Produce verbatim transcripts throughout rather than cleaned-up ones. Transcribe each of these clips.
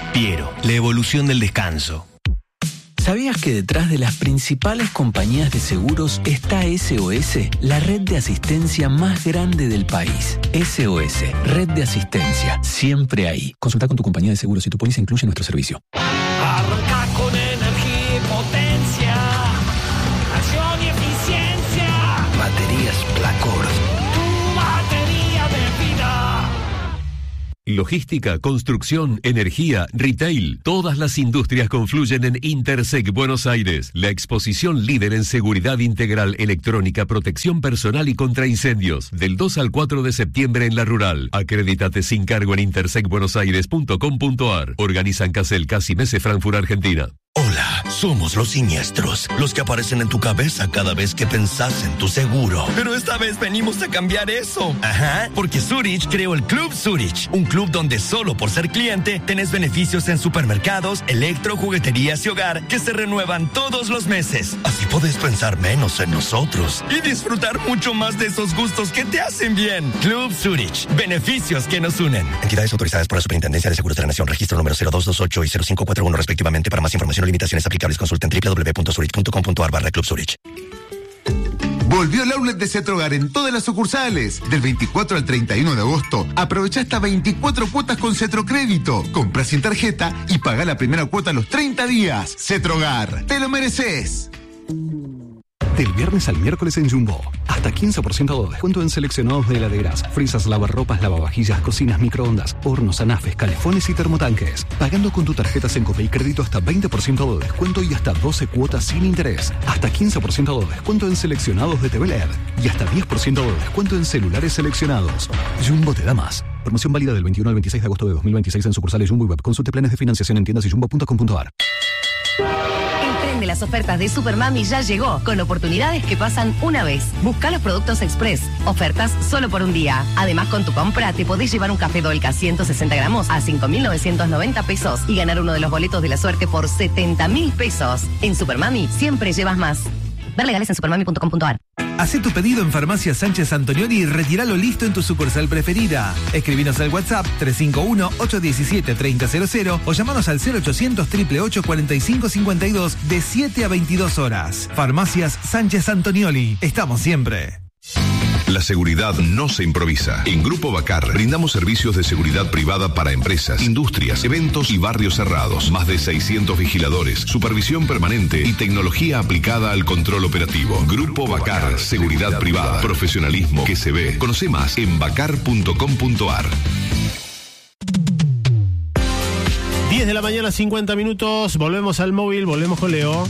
Piero, la evolución del descanso. ¿Sabías que detrás de las principales compañías de seguros está S O S, la red de asistencia más grande del país? S O S, red de asistencia, siempre ahí. Consulta con tu compañía de seguros si tu póliza incluye nuestro servicio. Arranca con energía y potencia, acción y eficiencia. Baterías Placor. Tu batería de vida. Logística, construcción, energía, retail. Todas las industrias confluyen en Intersec Buenos Aires, la exposición líder en seguridad integral electrónica, protección personal y contra incendios. Del dos al cuatro de septiembre en La Rural. Acredítate sin cargo en intersec buenos aires punto com punto a r. Organizan Casel, Casi Mese, Frankfurt, Argentina. Hola, somos los siniestros, los que aparecen en tu cabeza cada vez que pensás en tu seguro. Pero esta vez venimos a cambiar eso. Ajá, porque Zurich creó el Club Zurich, un club donde solo por ser cliente tenés beneficios en supermercados, electro, jugueterías y hogar que se renuevan todos los meses. Así podés pensar menos en nosotros y disfrutar mucho más de esos gustos que te hacen bien. Club Zurich, beneficios que nos unen. Entidades autorizadas por la Superintendencia de Seguros de la Nación, registro número cero dos dos ocho y cero cinco cuatro uno respectivamente. Para más información o limitaciones aplicables, consulten doble u doble u doble u punto zurich punto com punto a r barra Club Zurich. Volvió el outlet de Cetrogar en todas las sucursales. Del veinticuatro al treinta y uno de agosto, aprovecha hasta veinticuatro cuotas con Cetrocrédito. Compra sin tarjeta y paga la primera cuota a los treinta días. Cetrogar, te lo mereces. Del viernes al miércoles en Jumbo. Hasta quince por ciento de descuento en seleccionados de heladeras, frisas, lavarropas, lavavajillas, cocinas, microondas, hornos, anafes, calefones y termotanques. Pagando con tu tarjeta Sencope y crédito hasta veinte por ciento de descuento y hasta doce cuotas sin interés. Hasta quince por ciento de descuento en seleccionados de T V L E D. Y hasta diez por ciento de descuento en celulares seleccionados. Jumbo te da más. Promoción válida del veintiuno al veintiséis de agosto de dos mil veintiséis en sucursales Jumbo y Web. Consulte planes de financiación en tiendas y jumbo punto com punto a r. De las ofertas de Supermami ya llegó, con oportunidades que pasan una vez. Busca los productos Express, ofertas solo por un día. Además, con tu compra te podés llevar un café Dolca ciento sesenta gramos a cinco mil novecientos noventa pesos y ganar uno de los boletos de la suerte por setenta mil pesos. En Supermami siempre llevas más. Ver legales en supermami punto com punto a r. Hacé tu pedido en Farmacia Sánchez Antonioni y retíralo listo en tu sucursal preferida. Escribinos al WhatsApp tres cinco uno, ocho uno siete, tres cero cero cero o llamanos al cero ochocientos, ocho ocho ocho, cuarenta y cinco cincuenta y dos de siete a veintidós horas. Farmacias Sánchez Antonioli. Estamos siempre. La seguridad no se improvisa. En Grupo Bacar brindamos servicios de seguridad privada para empresas, industrias, eventos y barrios cerrados. Más de seiscientos vigiladores, supervisión permanente y tecnología aplicada al control operativo. Grupo Bacar, seguridad privada, profesionalismo que se ve. Conoce más en bacar punto com punto a r. diez de la mañana, cincuenta minutos. Volvemos al móvil, volvemos con Leo.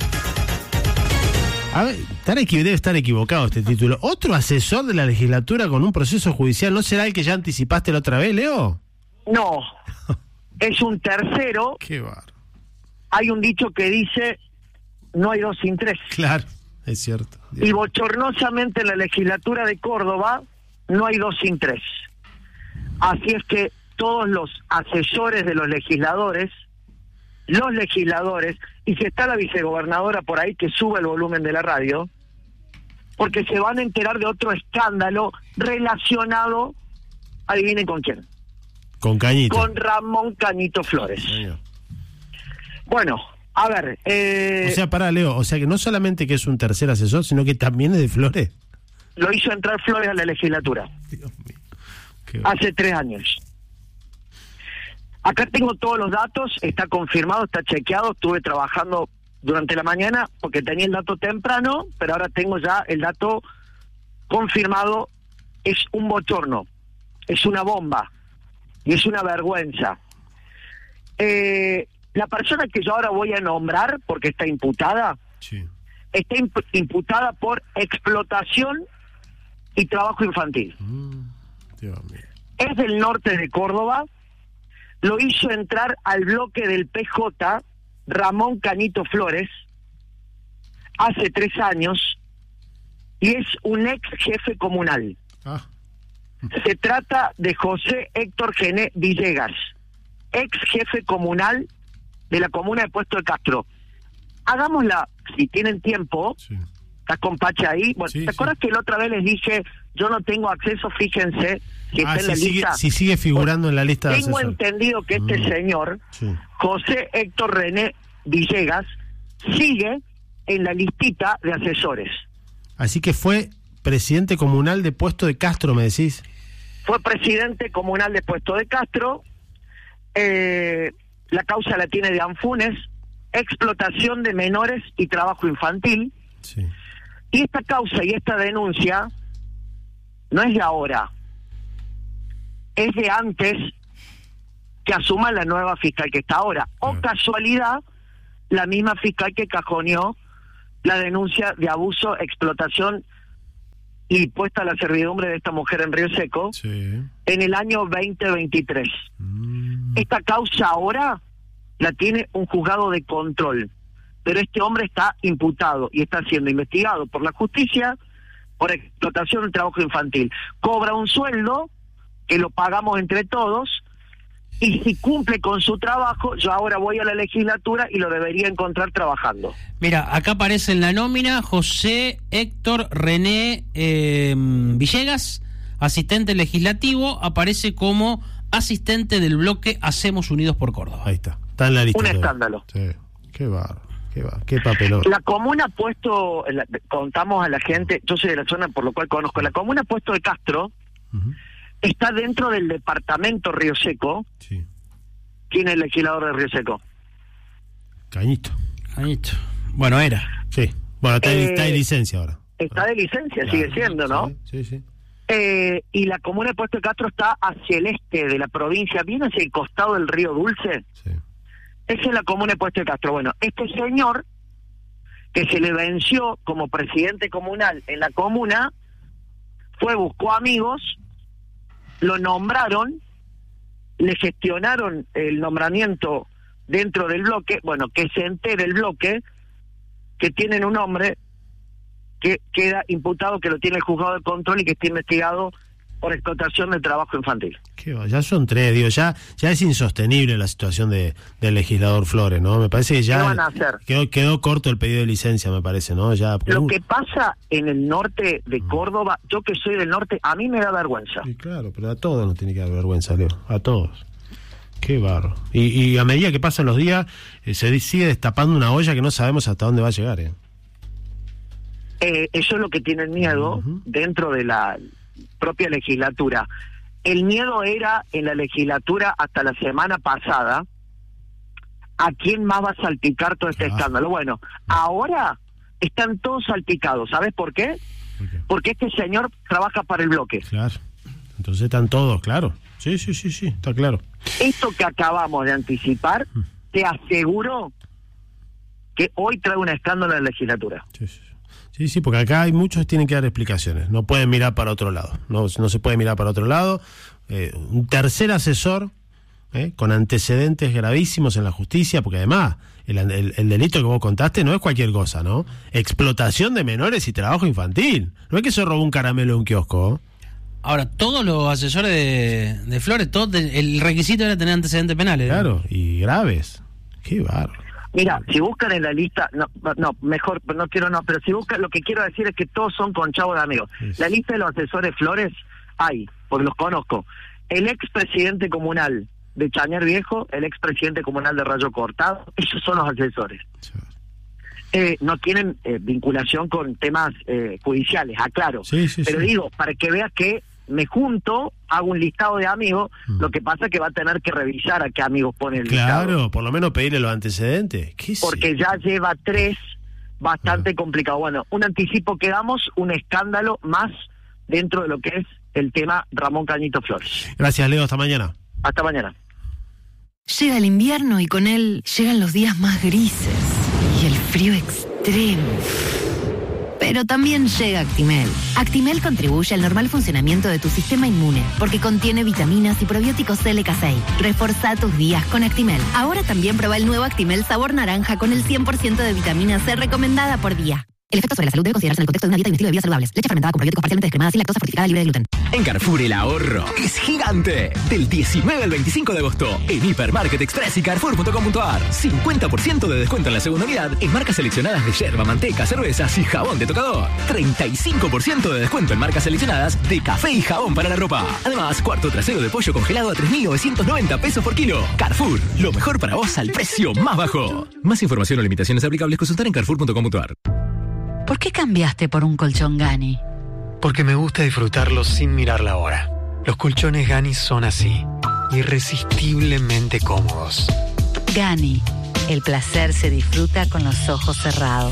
A ver, debe estar equivocado este título. ¿Otro asesor de la legislatura con un proceso judicial no será el que ya anticipaste la otra vez, Leo? No, es un tercero. Qué barro. Hay un dicho que dice, no hay dos sin tres. Claro, es cierto. Y bochornosamente en la legislatura de Córdoba no hay dos sin tres. Así es que todos los asesores de los legisladores, los legisladores, y si está la vicegobernadora por ahí, que sube el volumen de la radio, porque se van a enterar de otro escándalo relacionado, adivinen con quién. Con Cañito. Con Ramón Cañito Flores. Señor. Bueno, a ver... Eh, o sea, pará, Leo, o sea que no solamente que es un tercer asesor, sino que también es de Flores. Lo hizo entrar Flores a la legislatura. Dios mío. Qué hace tres años. Acá tengo todos los datos, está confirmado, está chequeado, estuve trabajando durante la mañana porque tenía el dato temprano, pero ahora tengo ya el dato confirmado. Es un bochorno, es una bomba y es una vergüenza. Eh, la persona que yo ahora voy a nombrar, porque está imputada, sí. está imp- imputada por explotación y trabajo infantil. Mm, Dios mío. Es del norte de Córdoba. Lo hizo entrar al bloque del P J Ramón Cañito Flores hace tres años y es un ex jefe comunal. Ah. Se trata de José Héctor Gené Villegas, ex jefe comunal de la comuna de Puesto de Castro. Hagámosla, si tienen tiempo, sí. ¿Estás con Pacha ahí? Bueno, sí, ¿te acuerdas sí. que la otra vez les dije, yo no tengo acceso, fíjense, si ah, está en si, la sigue, lista. si sigue figurando en la lista de Tengo asesores. entendido que este Mm. señor, Sí. José Héctor René Villegas, sigue en la listita de asesores. Así que fue presidente comunal de Puesto de Castro, me decís. Fue presidente comunal de Puesto de Castro. Eh, la causa la tiene de Anfunes, explotación de menores y trabajo infantil. Sí. Y esta causa y esta denuncia no es de ahora, es de antes que asuma la nueva fiscal que está ahora. O Claro. casualidad, la misma fiscal que cajoneó la denuncia de abuso, explotación y puesta a la servidumbre de esta mujer en Río Seco Sí. en el año veinte veintitrés. Mm. Esta causa ahora la tiene un juzgado de control, pero este hombre está imputado y está siendo investigado por la justicia por explotación del trabajo infantil. Cobra un sueldo que lo pagamos entre todos, y si cumple con su trabajo, yo ahora voy a la legislatura y lo debería encontrar trabajando. Mira, acá aparece en la nómina José Héctor René eh, Villegas, asistente legislativo, aparece como asistente del bloque Hacemos Unidos por Córdoba. Ahí está, está en la lista. Un todavía. escándalo. Sí, qué barro, qué barro, qué papelón. La comuna ha puesto, la- contamos a la gente, yo soy de la zona por lo cual conozco, la comuna ha puesto de Castro, Ujú. está dentro del departamento Río Seco. Sí. ¿Quién es el legislador de Río Seco? Cañito. Cañito. Bueno, era. Sí. Bueno, está, en- Eh, está en licencia ahora. Está de licencia, Claro. sigue siendo, ¿no? Sí, sí. Eh, y la comuna de Puesto de Castro está hacia el este de la provincia, bien hacia el costado del río Dulce. Sí. Esa es la comuna de Puesto de Castro. Bueno, este señor, que se le venció como presidente comunal en la comuna, fue, buscó amigos, lo nombraron, le gestionaron el nombramiento dentro del bloque, bueno, que se entere el bloque que tienen un hombre que queda imputado, que lo tiene el juzgado de control y que está investigado por explotación de trabajo infantil. Qué va, ya son tres, digo, ya ya es insostenible la situación de del legislador Flores, ¿no? Me parece que ya ¿Qué van a hacer? quedó quedó corto el pedido de licencia, me parece, ¿no? Ya Lo uh, que pasa en el norte de Córdoba, yo que soy del norte, a mí me da vergüenza. Sí, claro, pero a todos nos tiene que dar vergüenza, Leo, a todos. Qué barro. Y, y a medida que pasan los días, eh, se sigue destapando una olla que no sabemos hasta dónde va a llegar, ¿eh? Eh, eso es lo que tienen miedo Ujú. dentro de la propia legislatura. El miedo era en la legislatura hasta la semana pasada, ¿a quién más va a salpicar todo este Claro. escándalo? Bueno, ahora están todos salpicados. ¿Sabes por qué? ¿Por qué? Porque este señor trabaja para el bloque. Claro. Entonces están todos, claro. Sí, sí, sí, sí, está claro. Esto que acabamos de anticipar, te aseguro que hoy trae un escándalo en la legislatura. Sí, sí. Sí, sí, porque acá hay muchos que tienen que dar explicaciones. No pueden mirar para otro lado. No, no se puede mirar para otro lado. Eh, un tercer asesor eh, con antecedentes gravísimos en la justicia, porque además el, el, el delito que vos contaste no es cualquier cosa, ¿no? Explotación de menores y trabajo infantil. No es que se robó un caramelo de un kiosco. Ahora, todos los asesores de, de Flores, todos de- el requisito era tener antecedentes penales. Claro, y graves. Qué bárbaro. Mira, si buscan en la lista, no, no, mejor, no quiero no, pero si buscan, lo que quiero decir es que todos son conchavos de amigos. Sí, sí. La lista de los asesores Flores hay, porque los conozco. El expresidente comunal de Chañar Viejo, el expresidente comunal de Rayo Cortado, esos son los asesores. Eh, no tienen eh, vinculación con temas eh, judiciales, aclaro. Sí, sí, pero sí. digo, para que veas que me junto, hago un listado de amigos, Mm. lo que pasa es que va a tener que revisar a qué amigos pone el listado. Claro, por lo menos pedirle los antecedentes. ¿Qué sé? Porque ya lleva tres, bastante complicado. Bueno, un anticipo que damos, un escándalo más dentro de lo que es el tema Ramón Cañito Flores. Gracias, Leo. Hasta mañana. Hasta mañana. Llega el invierno y con él llegan los días más grises y el frío extremo. Pero también llega Actimel. Actimel contribuye al normal funcionamiento de tu sistema inmune porque contiene vitaminas y probióticos L K seis. Reforza tus días con Actimel. Ahora también prueba el nuevo Actimel sabor naranja con el cien por ciento de vitamina C recomendada por día. El efecto sobre la salud debe considerarse en el contexto de una dieta y un estilo de vida saludables. Leche fermentada con probióticos parcialmente descremada sin lactosa fortificada libre de gluten. En Carrefour el ahorro es gigante. Del diecinueve al veinticinco de agosto en Hipermarket Express y Carrefour punto com punto a r. cincuenta por ciento de descuento en la segunda unidad en marcas seleccionadas de yerba, manteca, cervezas y jabón de tocador. treinta y cinco por ciento de descuento en marcas seleccionadas de café y jabón para la ropa. Además, cuarto trasero de pollo congelado a tres mil novecientos noventa pesos por kilo. Carrefour, lo mejor para vos al precio más bajo. Más información o limitaciones aplicables consultar en carrefour punto com punto a r. ¿Por qué cambiaste por un colchón Gani? Porque me gusta disfrutarlo sin mirar la hora. Los colchones Gani son así, irresistiblemente cómodos. Gani, el placer se disfruta con los ojos cerrados.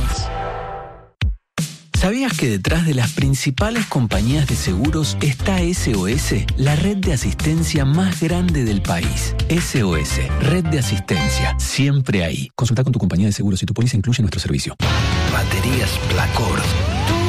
¿Sabías que detrás de las principales compañías de seguros está S O S, la red de asistencia más grande del país? S O S, red de asistencia, siempre ahí. Consulta con tu compañía de seguros si tu póliza incluye nuestro servicio. Baterías Placor.